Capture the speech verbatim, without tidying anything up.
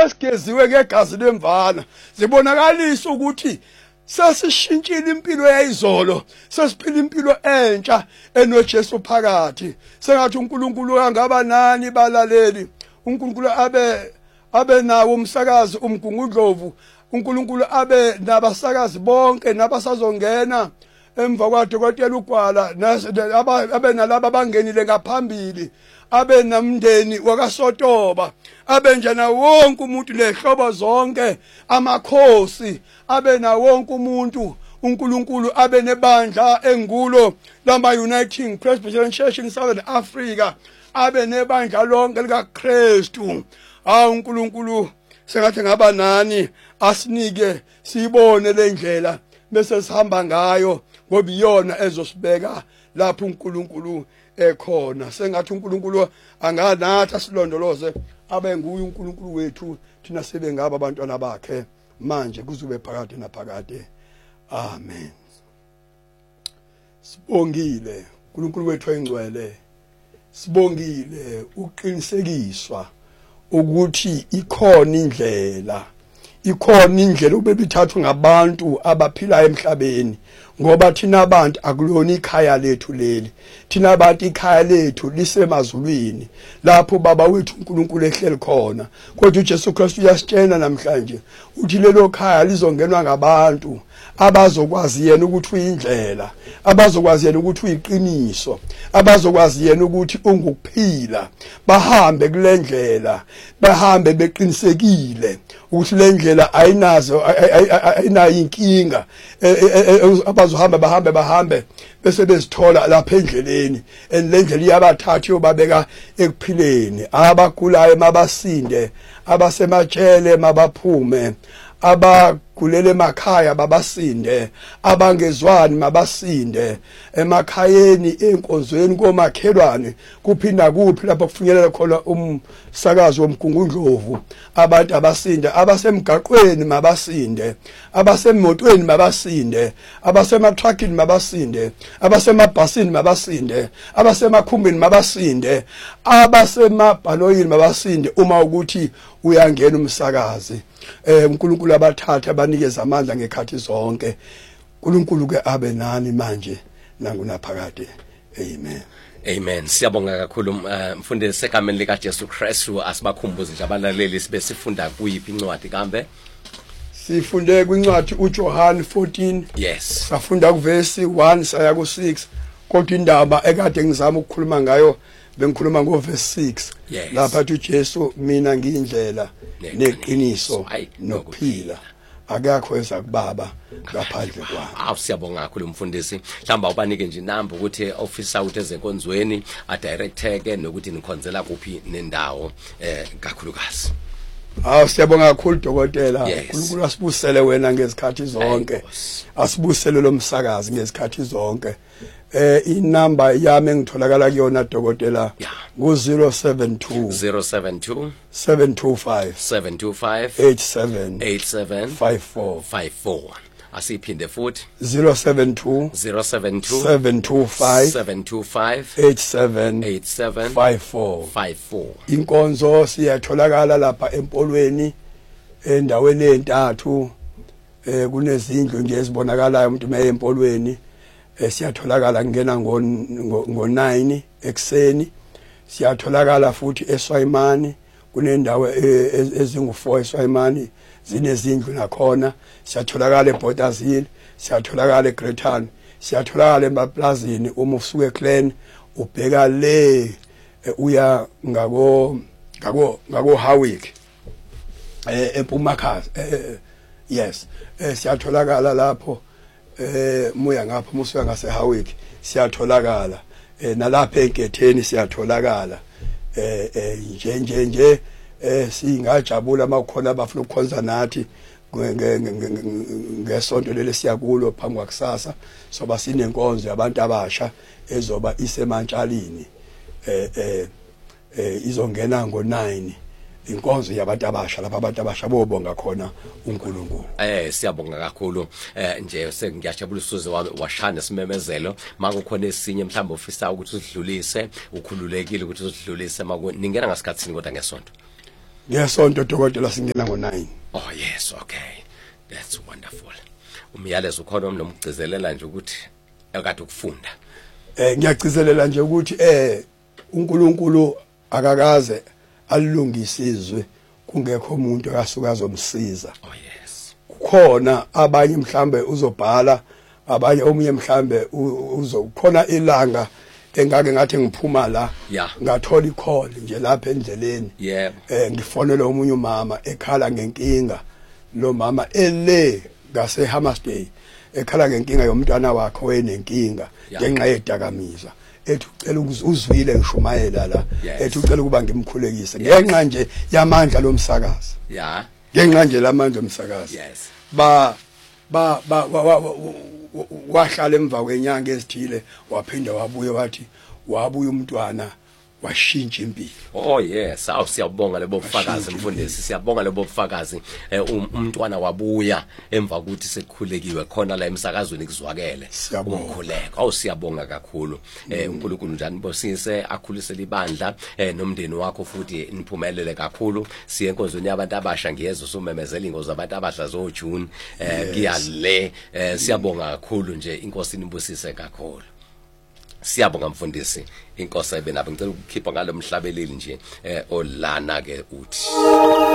sesigeziwe ngegazi lemvana zibonakalisa ukuthi sasishintshile impilo yayizolo sesiphila impilo entsha enoJesu phakathi sengathi uNkulunkulu angaba nani balaleli uNkulunkulu abe abe nawo umsakazi umgungundlovu uNkulunkulu abe nabasakazi bonke nabasazongena emva kwaDokotela uGwala abe nalabo abangenile ngaphambili abe namndeni wakaSotoba abe njana wonke umuntu lehlobo zonke amakhosi abe na wonke umuntu uNkulunkulu abe nebandla engulo lama Uniting Presbyterian Church in Southern Africa abe nebandla lonke likaKristu ha uNkulunkulu sengathi ngaba nani asinike sibone lendlela bese sihamba ngayo ngoba iyona ezosibeka lapho uNkulunkulu ekhona sengathi uNkulunkulu anganathi asilondoloze abe nguye uNkulunkulu wethu thina sebe ngaba abantwana bakhe manje kuzube phakade naphakade amen. Sibongile uNkulunkulu wethu oyingcwele sibongile uqinisekiswa ukuthi ikhona indlela ikhona indlela obebithathwa ngabantu abaphila emhlabeni ngoba thina abantu akulona ikhaya lethu leli thina abantu ikhaya lethu lisemazulwini lapho baba wethu uNkulunkulu ehleli khona kodwa uJesu Kristu uyasitshela namhlanje uthi lelo khaya lizongenwa ngabantu abazokwazi yena ukuthi uyindlela abazokwazi yena ukuthi uyiqiniso abazokwazi yena ukuthi ungukuphila bahambe kule ndlela bahambe beqinisekile ukuthi le ndlela ayinazo ayinayo inkinga abazohamba bahambe bahambe bese bezithola lapha endleleni endleleni yabathathu yobabeka ekuphileni abagulayo mabasinde abasemajele mabaphume abagulele emakhaya babasinde abangezwani mabasinde emakhayeni enkonzweni komakhelwane kuphinda kuphi lapho kufinyelela khona umsakazi womgungundlovu abantu abasinde abasemgaqweni mabasinde abasemotweni mabasinde abasematruckini mabasinde abasemabhasini mabasinde abasemakhumbini mabasinde abasemabhaloyini mabasinde uma ukuthi uyangena umsakazi eh uNkulunkulu abathatha abanikeza amandla ngekhathi zonke uNkulunkulu ke abe nani manje nangunaphakade amen. Amen. Siyabonga kakhulu mfundisi sekameni lika Jesu Kristu asibakhumbuze nje abalaleli sibe sifunda kuyiphi incwadi kambe sifunde kwincwadi uJohn fourteen. Yes. Safunda kuverse one saya ku six kodwa indaba ekade ngizama ukukhuluma ngayo bengikhuluma ngoverse six. Yes. Lapha uthi uJesu mina ngiyindlela neqiniso nokuphila akakho eza kubaba ngaphandle kwami. Awu siyabonga kakhulu umfundisi mhlamba ubanike nje inamba ukuthi officer out ezenkonzweni a directeke nokuthi nikhonzela kuphi nendawo eh kakhulukazi. Awu siyabonga kakhulu dokotela uNkulunkulu asibusele wena ngezikhathi zonke asibusele lo msakazi ngezikhathi zonke eh inamba yami engitholakala kuyona dokotela ku zero seven two zero seven two seven two five seven two five eight seven eight seven five four five four asiphinde futhi zero seven two zero seven two seven two five seven two five eight seven eight seven five four five four. Inkonzo siyatholakala lapha empolweni endaweni entathu eh kunezindlu nje ezibonakalayo umuntu maye empolweni siyatholakala ngena ngo ngo nine ekseni siyatholakala futhi eSwayimani kunendawo ezingu four eSwayimani zinezindlu nakhona siyatholakala eBorders Hill siyatholakala eGreatham siyatholakala emaplazini uma usuke eClan ubheka le uya ngako ngako ngako Hawick eh eMpumakhasi yes siyatholakala lapho eh moya ngapha musuka ngase Hawick siyatholakala eh nalapha enketheni siyatholakala eh nje nje nje eh singajabula makukhona abafuna ukukhonza nathi ngesonto leli siyakulo phambi kwakusasa soba sinenkonzo yabantu abasha ezoba isemantshalini eh eh izongena ngo nine inkonzo yabantu abasha lapha abantu abasha bobonga khona uNkulunkulu. Eh siyabonga kakhulu eh nje sengiyajabula usuze washana simemezelo makukhona esinye mhlawumbe ofisa ukuthi usidlulise ukhululekile ukuthi usidlulise maku ningena ngasikhatsini kodwa ngesonto. ngesonto dokotela singena ngo nine. Oh yes, okay, that's wonderful. Umyalezo ukhona nomgcizelela nje ukuthi ekade ukufunda. Eh ngiyagcizelela nje ukuthi eh uNkulunkulu akakaze alilungisizwe kungekho umuntu akasuka azomsiza. Oh yes. Khona abanye mhlambe uzobhala, abanye omunye mhlambe uzokhona ilanga engake ngathi ngiphuma la ngathola icall nje lapha endleleni. Yeah. Eh ngifonela omunye umama ekhala ngenkinga. Lo mama ele ngase Hammersdale ekhala ngenkinga yomntwana wakhe oyenenkinga ngenxa yedakamizwa. Ethi ucela uzwile ngishumayela la, ethi ucela ukuba ngimkhulekise ngenxa nje yamandla lomsakazi. Yeah. Ngenxa nje lamandla omsakazi. Yes. Ba ba ba wahlala emva kwenyanga ezithile waphinda wabuye wathi wabuya umntwana washintsha impilo. Oh yes, awu siyabonga lebo bufakazi mfundisi, siyabonga lebo bufakazi. Umntwana wabuya emva ukuthi sekukhulekiwe khona la emsakazweni kuzwakele ukukhuleka. Awu siyabonga kakhulu. uNkulunkulu njani bosise akhulisele ibandla nomndeni wakho futhi niphumelele kakhulu. Siye enkonzweni yabantu abasha ngiyezwe sumemezela ingozi abantu abasha zo June kuyale. Siyabonga kakhulu nje, inkosi inibusise kakhulu. Siyabonga mfundisi, inkosi ayibe nabo. Ngicela ukukhipha ngalo mhlabeleli nje olana ke uthi